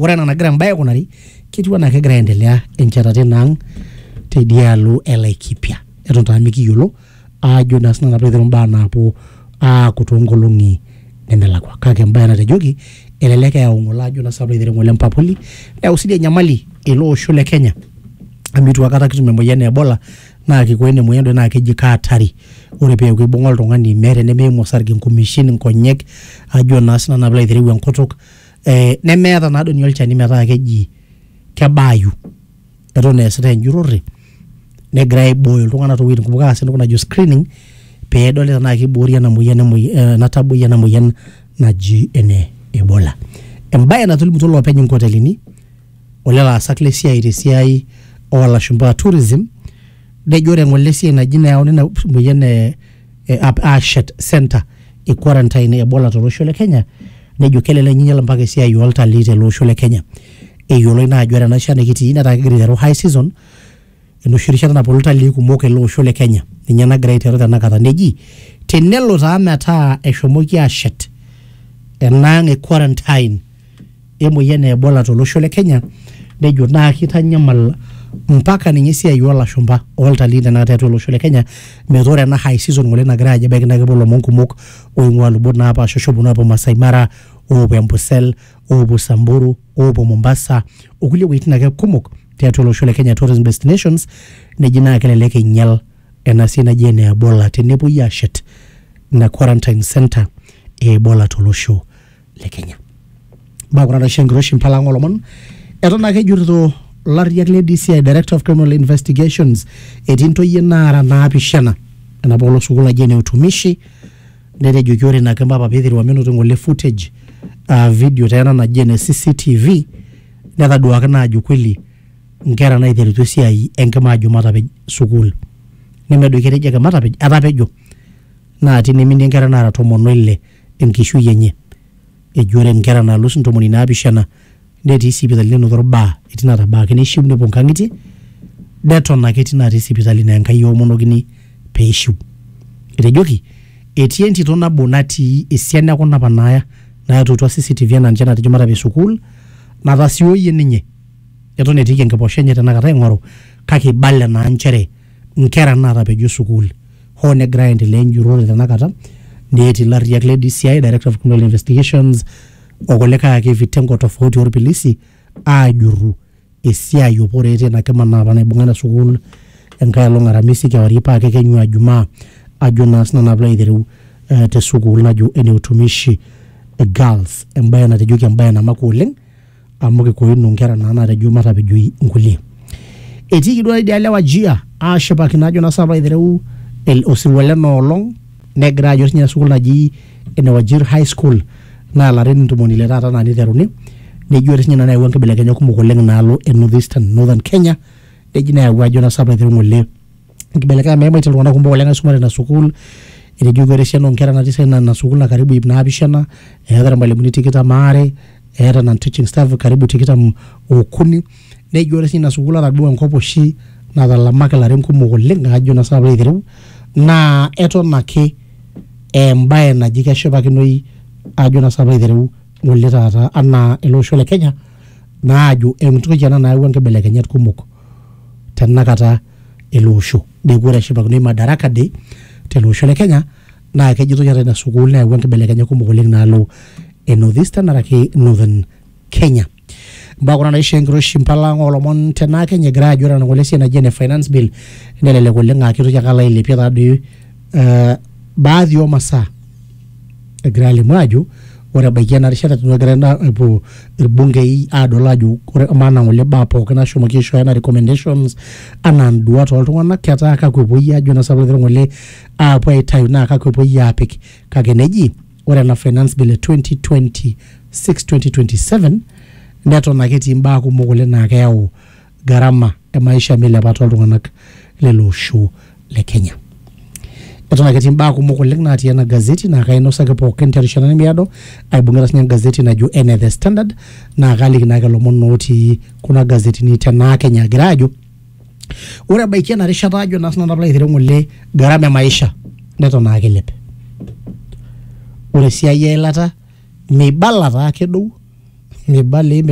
ore ena nagira mbae kunari ketiu ana kegira endelea enchatata nang te dialo Laikipia eton taa mikiyiolo ajo nasna na pete mbaa napo kutongolongi nemelakwa kake mbae natejoki eleleka ya ungola ajo nasabra idire ngole mpapuli na usidi nyamali elo osho le Kenya amitu akata kitu memoyane Ebola na kikwene moyendo na kejika hatari ore pe kuibonga oltung'ani mere nememo sargi nkomishini nkonyek ajo nasna na bla idire wenkotok nemeeta nado ni olchani metaa keji kebayu eton esita enjurore negira aiboyo iltung'ana to witin kumbuka asendo kuna jo screening pe edolita na kibori na moyane nataboya na moyane naji Ebola embaye natolimuto lopenye nkotelini olela sakle siai ola shumba tourism dejore ngole siai naji na yaone na moyane Ashet Center quarantine Ebola to losho le Kenya nejo kelele nyinyala mpaka siai yolta lite losho le Kenya eyolo na ajora na shane kiti na takigiriro high season eno shirishana na polita li kumok losho le Kenya ninyana great erota na kata neji tenelo ta meta eshomoki Ashet enang quarantine emoyane Ebola to losho le Kenya nejo na kitanyamal mpaka ninyi siai yola shumba oltalii na tatu losho le Kenya metore na high season ngole na graje beke na kebolo monkumok oingwa lubot na hapa shoshobu na hapo Masai Mara obo Ambosel obo Samburu obo Mombasa okulie witina ke kumok tatu losho le Kenya tourism destinations nejina keleleke nyal enasina jene Ebola tenepo Ashet na quarantine center Ebola to losho le Kenya bakura na shengroshi mpala ngolomon etona ke jurito Lariak le DCI Director of Criminal Investigations etinto yenara na apishana na bolo sugula jene utumishi ndere jojore na kamba papithiri wa meno ngole footage video tena na jene CCTV ndaka duaka na ajukweli ngera na ithiritu siai enkema ajumata pe sugul nemedo kereje kemata pe atapejo na atini mindi ngera na ratomono ile enkishu yenye ejore ngera na lusu ntomoni na apishana ndeti sipitali neno thorba itina taba kene shimne ponkangiti deton na ketina ri sipitali na enkai yomonogini peishu etejoki etienti tona bonati esiana kona panaya na tutwa CCTV na njana tejumata be sukul na tasio yeninye eton etike ngeposhenye tena kata ingoro kake balle na nchere nkera na tapejo sukul hone grind le njurore tena kata ndeti Lariak le DCI Director of Criminal Investigations ogoleka ke vitengo tofauti orpilisi ajuru esia yoporete na kema na bana bungana sukul enkai longa ramisi ke waripa ke kenyu ajuma ajunas na bla idheru te sukul naju ene utumishi girls embaye na tejuki embaye na makuleng amuke ko inu ngera na rejuma tabejui nguli etiki do ide alewa jia ashaba kinajo na saba idheru el osirwele no long negra jo nya sukul naji ene Wajir High School na laren ntumoni le tata na niteruni nejore nyina na ewanke belekenya kumukoleng nalo northern Kenya ejina ya wajo na saba ngole ngibeleka mema itilwana kumbolenga sumare na sukul ile jugore sheno nkera na tisa na sukul na karibu ibna abishana ehadara mwalimu tikita mare ehada na teaching staff karibu tikita okuni nejore nyina sukul la duwa nkopo shi na dalamaka laren kumukoleng ajo na saba idhiru na eto make mbaye na jika shoba kinoi ajo na saba idheru ngole tata ana elosho le Kenya na ajo emtuko jana na ewanke belekenya kumuk tanakata elosho de gora shiba kunoi madaraka de telosho le Kenya na kejito jara na sukul na ewanke belekenya kumuk leng nalo northeastern araki northern Kenya bakuna na ishengro shimpala ngolomon tena Kenya grajo na ngole sia na jene finance bill nelele golenga akito jakala ile pia dadu baadhi ya masaa grali mwaju ora bagiana rishata tunagrenda po bunge hii adolaju maana ngole bapo kana shoma kisho yana recommendations anandua to altungana kyata akakwepoya jona sabule ngole apo itayu na akakwepoya apik kageneji ora na finance bill 2026-2027 neto na keti mba kumugole na kayao garama ya maisha mele bato altungana lelo show le Kenya atona ketimba kumukoleng na atiana gazeti na kainosa ke poken terishana miado aibungera sinya gazeti na ju The Standard na gali na galomon noti kuna gazeti ni tena Kenya grajo ora baikia na rishata jo nasna na play ngole garame maisha neto na akelepe ora sia yelata mibala ta kedo mibale